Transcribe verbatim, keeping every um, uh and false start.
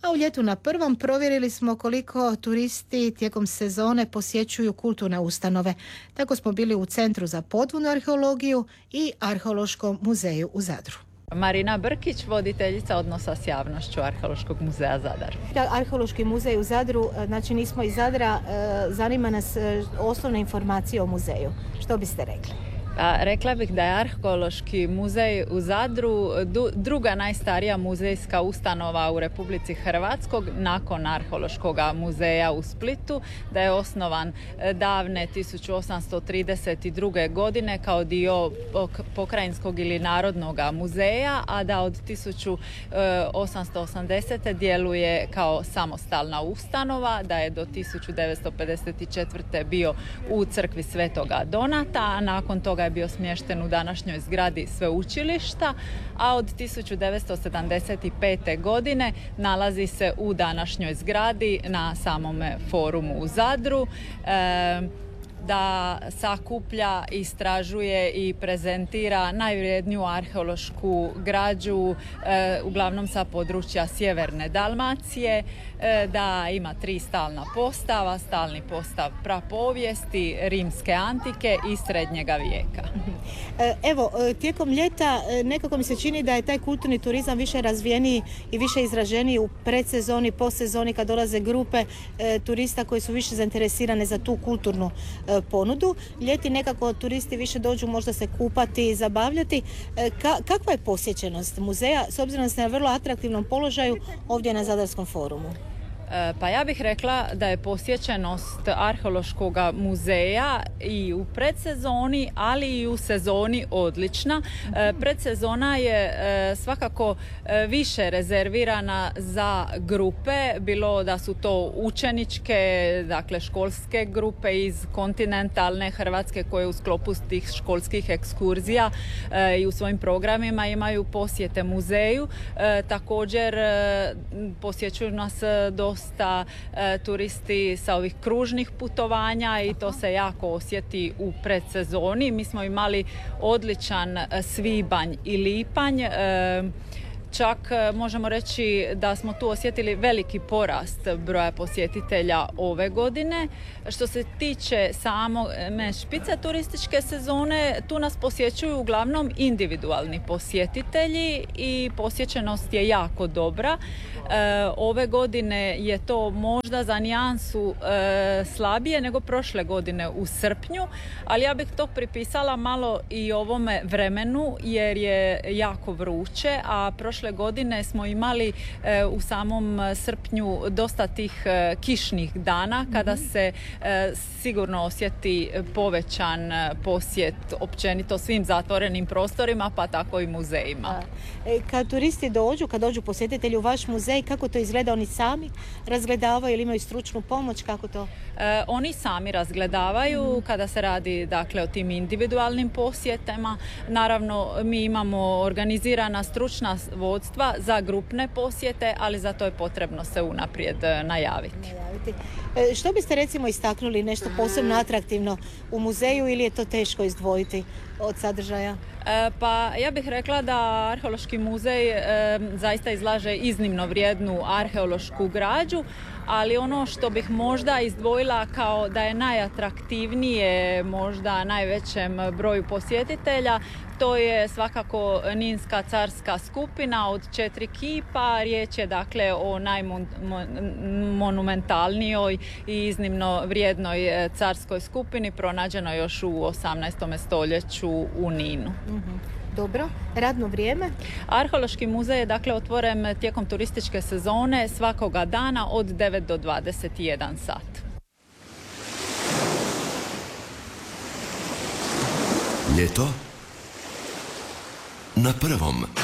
A u ljetu na prvom provjerili smo koliko turisti tijekom sezone posjećuju kulturne ustanove. Tako smo bili u Centru za podvodnu arheologiju i Arheološkom muzeju u Zadru. Marina Brkić, voditeljica odnosa s javnošću Arheološkog muzeja Zadar. Arheološki muzej u Zadru, znači nismo iz Zadra, zanima nas osnovne informacije o muzeju. Što biste rekli? A, rekla bih da je Arheološki muzej u Zadru druga najstarija muzejska ustanova u Republici Hrvatskoj nakon Arheološkog muzeja u Splitu, da je osnovan davne tisuću osamsto trideset druge. godine kao dio pokrajinskog ili narodnog muzeja, a da od tisuću osamsto osamdesete. djeluje kao samostalna ustanova, da je do tisuću devetsto pedeset četvrte. bio u crkvi Svetoga Donata, a nakon toga je bio smješten u današnjoj zgradi sveučilišta, a od tisuću devetsto sedamdeset pete. godine nalazi se u današnjoj zgradi na samome forumu u Zadru. E, da sakuplja, istražuje i prezentira najvrijedniju arheološku građu, e, uglavnom sa područja sjeverne Dalmacije, e, da ima tri stalna postava, stalni postav prapovijesti, rimske antike i srednjega vijeka. Evo, tijekom ljeta nekako mi se čini da je taj kulturni turizam više razvijeniji i više izraženiji u predsezoni, postsezoni kad dolaze grupe e, turista koji su više zainteresirane za tu kulturnu e, ponudu. Ljeti nekako turisti više dođu možda se kupati i zabavljati. E, ka, kakva je posjećenost muzeja s obzirom da ste na vrlo atraktivnom položaju ovdje na Zadarskom forumu? Pa ja bih rekla da je posjećenost Arheološkog muzeja i u predsezoni, ali i u sezoni odlična. Predsezona je svakako više rezervirana za grupe, bilo da su to učeničke, dakle školske grupe iz kontinentalne Hrvatske koje u sklopu tih školskih ekskurzija i u svojim programima imaju posjete muzeju. Također posjećuju nas dosta dosta e, turisti sa ovih kružnih putovanja i to se jako osjeti u predsezoni. Mi smo imali odličan svibanj i lipanj. E, Čak možemo reći da smo tu osjetili veliki porast broja posjetitelja ove godine. Što se tiče same špice turističke sezone, tu nas posjećuju uglavnom individualni posjetitelji i posjećenost je jako dobra. E, ove godine je to možda za nijansu e, slabije nego prošle godine u srpnju, ali ja bih to pripisala malo i ovome vremenu jer je jako vruće, a prošle godine smo imali e, u samom srpnju dosta tih e, kišnih dana kada se e, sigurno osjeti povećan posjet općenito svim zatvorenim prostorima, pa tako i muzejima. E, kad turisti dođu, kad dođu posjetitelji u vaš muzej, kako to izgleda? Oni sami razgledavaju ili imaju stručnu pomoć? Kako to? E, oni sami razgledavaju mm. kada se radi dakle o tim individualnim posjetama. Naravno, mi imamo organizirana stručna vodstva za grupne posjete, ali za to je potrebno se unaprijed najaviti. najaviti. E, što biste recimo istaknuli nešto posebno atraktivno u muzeju ili je to teško izdvojiti od sadržaja? E, pa ja bih rekla da Arheološki muzej e, zaista izlaže iznimno vrijednu arheološku građu, ali ono što bih možda izdvojila kao da je najatraktivnije možda najvećem broju posjetitelja, to je svakako Ninska carska skupina od četiri kipa. Riječ je dakle o najmonumentalnijoj i iznimno vrijednoj carskoj skupini, pronađenoj još u osamnaestom stoljeću u Ninu. Mm-hmm. Dobro, radno vrijeme? Arheološki muzej je dakle otvoren tijekom turističke sezone svakoga dana od devet do dvadeset jedan sat. Ljeto na prvom.